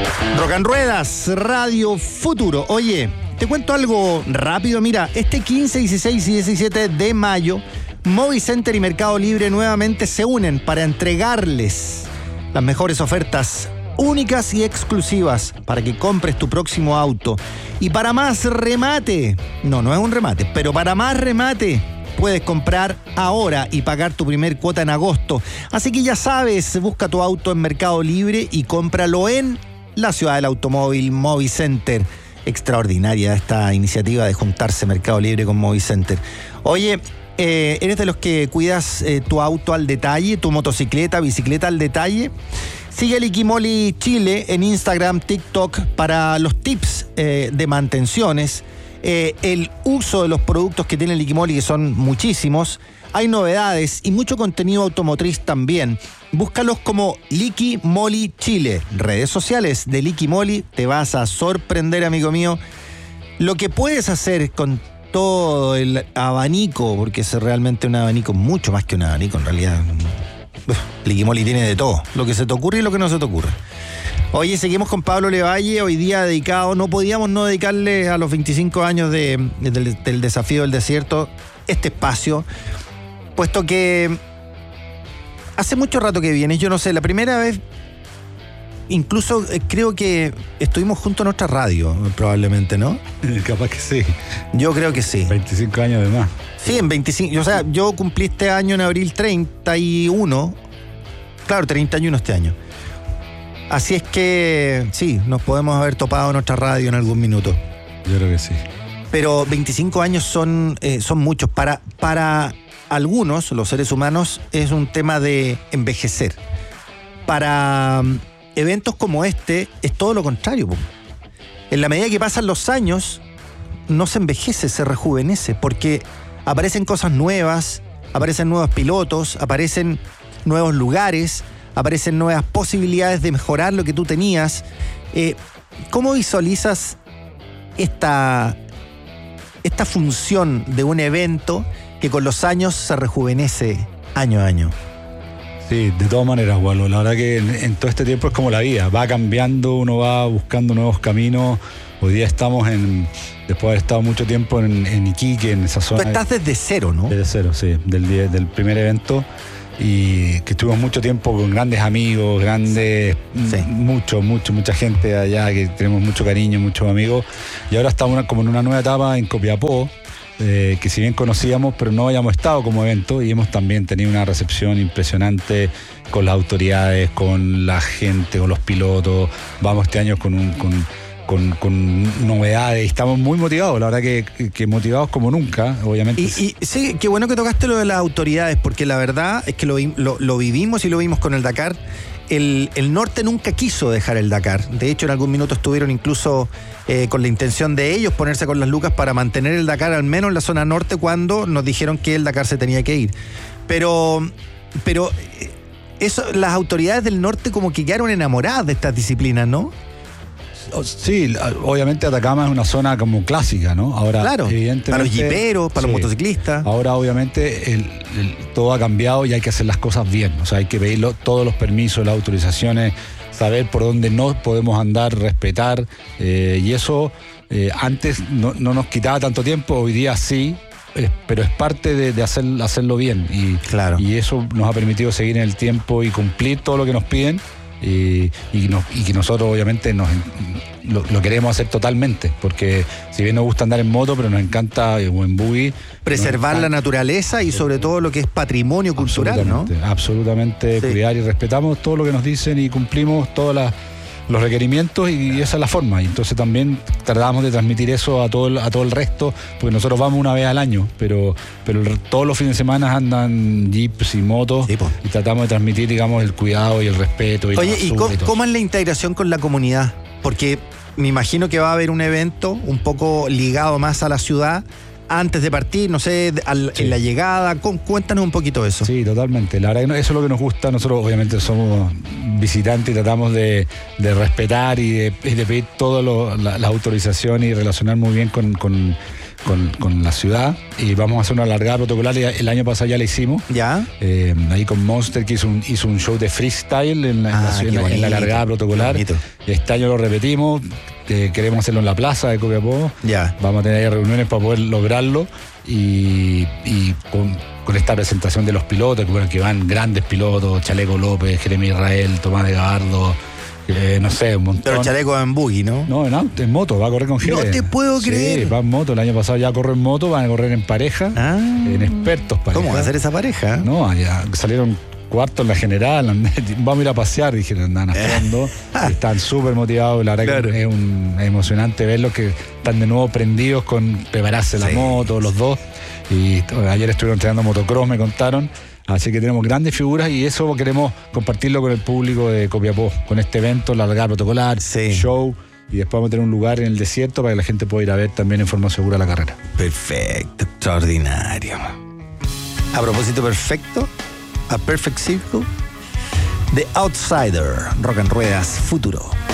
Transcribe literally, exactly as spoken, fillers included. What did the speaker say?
Rock and Ruedas, Radio Futuro. Oye, te cuento algo rápido. Mira, este quince, dieciséis y diecisiete de mayo, Movicenter y Mercado Libre nuevamente se unen para entregarles las mejores ofertas únicas y exclusivas para que compres tu próximo auto. Y para más remate, no, no es un remate, pero para más remate, puedes comprar ahora y pagar tu primer cuota en agosto. Así que ya sabes, busca tu auto en Mercado Libre y cómpralo en la ciudad del automóvil, Movicenter. Extraordinaria esta iniciativa de juntarse Mercado Libre con Movicenter. Oye, eh, ¿eres de los que cuidas eh, tu auto al detalle, tu motocicleta, bicicleta al detalle? Sigue Liquimoli Chile en Instagram, TikTok para los tips eh, de mantenciones, eh, el uso de los productos que tiene Liquimoli, que son muchísimos. Hay novedades y mucho contenido automotriz también. Búscalos como Liquimoli Chile. Redes sociales de Liquimoli. Te vas a sorprender, amigo mío, lo que puedes hacer con todo el abanico, porque es realmente un abanico, mucho más que un abanico en realidad. Liquimoli tiene de todo, lo que se te ocurre y lo que no se te ocurre. Oye, seguimos con Pablo Levalle, hoy día dedicado, no podíamos no dedicarle a los veinticinco años de, del, del desafío del desierto este espacio, puesto que hace mucho rato que vienes, yo no sé, la primera vez, incluso eh, creo que estuvimos juntos en otra radio, probablemente, ¿no? Capaz que sí. Yo creo que sí. veinticinco años de más. Sí, en veinticinco, o sea, yo cumplí este año en abril treinta y uno, claro, treinta y uno este año. Así es que sí, nos podemos haber topado en otra radio en algún minuto. Yo creo que sí. Pero veinticinco años son, eh, son muchos. Para, para algunos, los seres humanos, es un tema de envejecer. Para um, eventos como este, es todo lo contrario. Po. En la medida que pasan los años, no se envejece, se rejuvenece, porque aparecen cosas nuevas, aparecen nuevos pilotos, aparecen nuevos lugares, aparecen nuevas posibilidades de mejorar lo que tú tenías. Eh, ¿Cómo visualizas esta, esta función de un evento que con los años se rejuvenece año a año? Sí, de todas maneras, Waldo. La verdad que en, en todo este tiempo es como la vida. Va cambiando, uno va buscando nuevos caminos. Hoy día estamos en, después de haber estado mucho tiempo en, en Iquique, en esa zona. Tú estás desde cero, ¿no? Desde cero, sí, del, día, del primer evento. Y que estuvimos mucho tiempo con grandes amigos, grandes, sí. mucho, mucho, mucha gente allá que tenemos mucho cariño, muchos amigos. Y ahora estamos como en una nueva etapa en Copiapó, eh, que si bien conocíamos, pero no habíamos estado como evento, y hemos también tenido una recepción impresionante con las autoridades, con la gente, con los pilotos. Vamos este año con un... Con, Con, con novedades, estamos muy motivados, la verdad que, que motivados como nunca, obviamente. Y, y sí, qué bueno que tocaste lo de las autoridades, porque la verdad es que lo, lo, lo vivimos y lo vimos con el Dakar. El, el norte nunca quiso dejar el Dakar. De hecho, en algún minuto estuvieron incluso eh, con la intención de ellos ponerse con las lucas para mantener el Dakar, al menos en la zona norte, cuando nos dijeron que el Dakar se tenía que ir. Pero, pero eso, las autoridades del norte como que quedaron enamoradas de estas disciplinas, ¿no? Sí, obviamente Atacama es una zona como clásica, ¿no? Ahora, claro, evidentemente, para los jiperos, para sí. los motociclistas. Ahora, obviamente, el, el, todo ha cambiado y hay que hacer las cosas bien. O sea, hay que pedir todos los permisos, las autorizaciones, saber por dónde no podemos andar, respetar. Eh, y eso eh, antes no, no nos quitaba tanto tiempo, hoy día sí. Pero es parte de, de hacer, hacerlo bien. Y, claro. y eso nos ha permitido seguir en el tiempo y cumplir todo lo que nos piden. Y, y, nos, y que nosotros obviamente nos, lo, lo queremos hacer totalmente, porque si bien nos gusta andar en moto, pero nos encanta, o en buggy, preservar la naturaleza y sobre todo lo que es patrimonio cultural, ¿no? Absolutamente, sí. Cuidar y respetamos todo lo que nos dicen y cumplimos todas las los requerimientos, y esa es la forma. Y entonces también tratamos de transmitir eso a todo el, a todo el resto, porque nosotros vamos una vez al año, pero, pero todos los fines de semana andan jeeps y motos, sí, pues. Y tratamos de transmitir, digamos, el cuidado y el respeto. Y oye, ¿y cómo, y cómo es la integración con la comunidad? Porque me imagino que va a haber un evento un poco ligado más a la ciudad antes de partir, no sé, al, sí. en la llegada. Cuéntanos un poquito eso. Sí, totalmente. La verdad que eso es lo que nos gusta. Nosotros obviamente somos visitantes y tratamos de, de respetar y de, de pedir todas las autorizaciones y relacionar muy bien con, con, con, con la ciudad y vamos a hacer una largada protocolar. El año pasado ya la hicimos. ¿Ya? Eh, ahí con Monster, que hizo un, hizo un show de freestyle en la, ah, en la, en la largada protocolar. Este año lo repetimos. Eh, queremos hacerlo en la plaza de Copiapó. Ya. Vamos a tener ahí reuniones para poder lograrlo. Y, y con, con esta presentación de los pilotos, que, bueno, que van grandes pilotos, Chaleco López, Jeremy Israel, Tomás de Gabardo, eh, no sé, un montón. Pero Chaleco en buggy, ¿no? No, en auto, en moto, va a correr con Jeremy. No te puedo sí, creer. Va en moto, el año pasado ya corrió en moto, van a correr en pareja, ah, en expertos pareja. ¿Cómo va a ser esa pareja? No, ya salieron cuartos en la general, vamos a ir a pasear, dijeron, andan a fondo, están súper motivados, la verdad claro. que es, un, es emocionante verlos que están de nuevo prendidos con prepararse sí. la moto, los dos, y ayer estuvieron entrenando motocross, me contaron, así que tenemos grandes figuras y eso queremos compartirlo con el público de Copiapó, con este evento, la largada protocolar, sí. show, y después vamos a tener un lugar en el desierto para que la gente pueda ir a ver también en forma segura la carrera. Perfecto, extraordinario. A propósito, perfecto, A Perfect Circle, The Outsider, Rock and Ruedas Futuro.